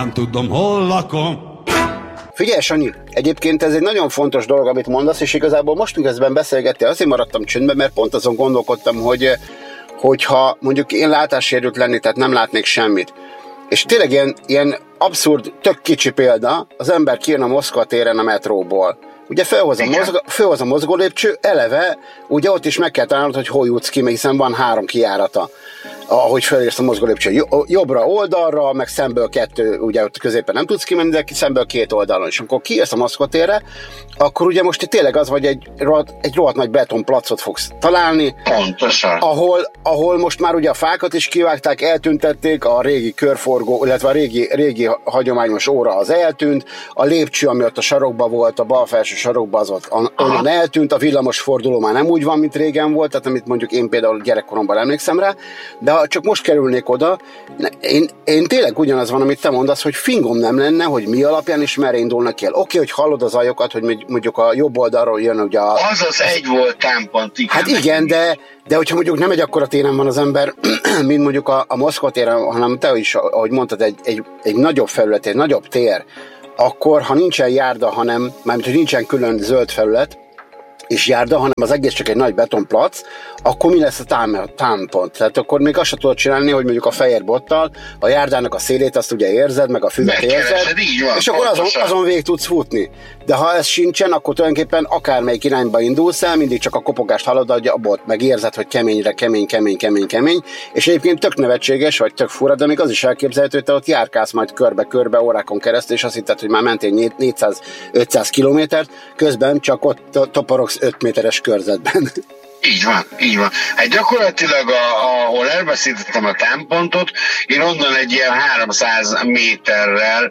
nem tudom, hol lakom. Figyelj, Sanyi, egyébként ez egy nagyon fontos dolog, amit mondasz, és igazából most miközben beszélgettél, azért maradtam csöndben, mert pont azon gondolkodtam, hogyha mondjuk én látássérült lennék, tehát nem látnék semmit. És tényleg ilyen abszurd, tök kicsi példa, az ember kijön a Moszkva téren a metróból. Ugye fölhoz a mozgólépcső, eleve, ugye ott is meg kell találnod, hogy hol jutsz ki, hiszen van 3 kijárata, ahogy felérsz a mozgólépcső. Jobbra oldalra, meg szemből 2, ugye ott középen nem tudsz kimenni, de szemből 2 oldalon. És amikor kiérsz a Moszkva térre, akkor ugye most tényleg az, vagy egy rohadt nagy betonplacot fogsz találni. Pontosan. Ahol most már ugye a fákat is kivágták, eltüntették, a régi körforgó, illetve a régi hagyományos óra az eltűnt, a lépcső, ami ott a sarokban volt, a bal felső sarokban, az ott onnan eltűnt, a villamos forduló már nem úgy van, mint régen volt, tehát amit mondjuk én például gyerekkoromban emlékszem rá, de ha csak most kerülnék oda, én tényleg ugyanaz van, amit te mondasz, hogy fingom nem lenne, hogy mi alapján és merre indulnak el. Oké, hogy hallod az ajokat, hogy mondjuk a jobb oldalról jön ugye az egy volt támpont, igen. Hát igen, de hogyha mondjuk nem egy akkora téren van az ember, mint mondjuk a Moszkva téren, hanem te is, ahogy mondtad, egy nagyobb felület, egy nagyobb tér, akkor ha nincsen járda, mármint hogy nincsen külön zöld felület, és járda, hanem az egész csak egy nagy betonplac, akkor mi lesz a támpont? Tehát akkor még azt sem tudod csinálni, hogy mondjuk a fehér bottal a járdának a szélét azt ugye érzed, meg a füvet érzed, van, és akkor azon végig tudsz futni. De ha ez sincsen, akkor tulajdonképpen akármelyik irányba indulsz el, mindig csak a kopogást hallod, hogy a bot, meg érzed, hogy keményre, kemény, és egyébként tök nevetséges, vagy tök fura, de még az is elképzelhető, hogy te ott járkálsz majd körbe-körbe órákon keresztül, és azt hitted, hogy már mentél 400-500 kilométert, közben csak ott toporogsz 5 méteres körzetben. Így van. Hát gyakorlatilag, ahol elveszítettem a támpontot, én onnan egy ilyen 300 méterrel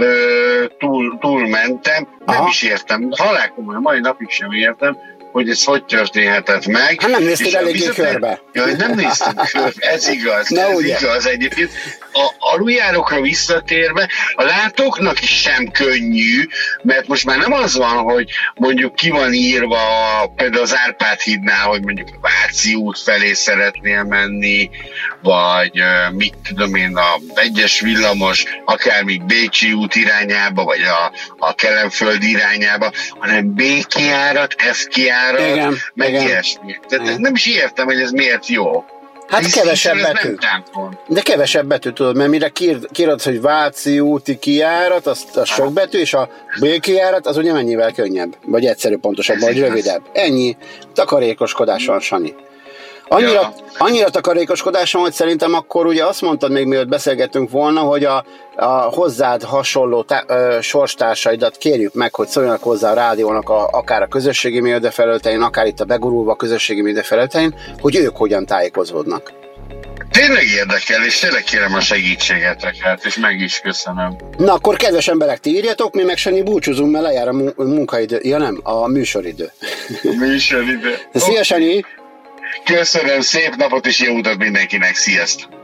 túl mentem. Nem is értem, halálkomolyan, mai napig sem értem, hogy ez hogy történhetett meg. Hát nem néztél eléggé körbe. Ja, nem néztem körbe, ez igaz egyébként. A aluljárokra visszatérve, a látóknak is sem könnyű, mert most már nem az van, hogy mondjuk ki van írva például az Árpád-hídnál, hogy mondjuk a Váci út felé szeretnél menni, vagy mit tudom én, a egyes villamos, akár még Bécsi út irányába, vagy a Kelenföld irányába, hanem B kijárat, F kijárat, meg ilyesmi. Tehát nem is értem, hogy ez miért jó. Hát kevesebb betű. De kevesebb betű, tudod, mert mire kiírod, hogy Váci úti kijárat, az sok betű, és a B kijárat az ugye mennyivel könnyebb, vagy egyszerű, pontosabb, vagy rövidebb. Ennyi takarékoskodás van, Sanyi. Annyira takarékoskodás van, hogy szerintem akkor ugye azt mondtad még mielőtt beszélgettünk volna, hogy a hozzád hasonló sorstársaidat kérjük meg, hogy szóljanak hozzá a rádiónak akár a közösségi média felületein, akár itt a begurulva a közösségi média felületein, hogy ők hogyan tájékozódnak. Tényleg érdekel, és tényleg kérem a segítségeteket, és meg is köszönöm. Na akkor kedves emberek, ti írjatok, mi meg Sanyi búcsúzunk, mert lejár a munkaidő. Ja nem, a műsoridő. Műsoridő. Szia, Sanyi! Köszönöm, szép napot és jó utat mindenkinek, sziasztok!